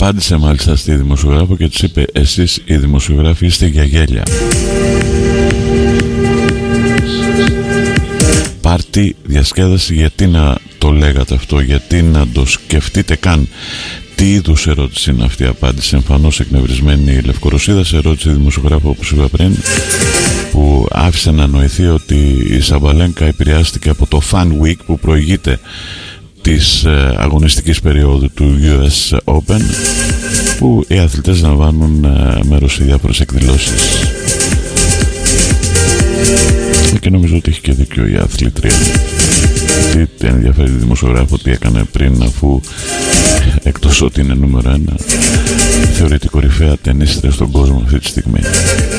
Απάντησε μάλιστα στη δημοσιογράφο και της είπε: εσείς οι δημοσιογράφοι είστε για γέλια. Πάρτι, διασκέδαση, γιατί να το λέγατε αυτό, γιατί να το σκεφτείτε καν? Τι είδους ερώτηση είναι αυτή? Απάντησε εμφανώς εκνευρισμένη η Λευκορωσίδα σε ερώτηση δημοσιογράφου, όπως είπα πριν, που άφησε να νοηθεί ότι η Σαμπαλένκα επηρεάστηκε από το Fan Week που προηγείται της αγωνιστικής περίοδου του US Open, που οι αθλητές λαμβάνουν μέρος σε διάφορες εκδηλώσεις. Και νομίζω ότι έχει και δίκιο η αθλήτρια. Τι ενδιαφέρει τη δημοσιογράφο τι έκανε πριν, αφού εκτός ότι είναι νούμερο 1 θεωρείται κορυφαία ταινίστρια στον κόσμο αυτή τη στιγμή.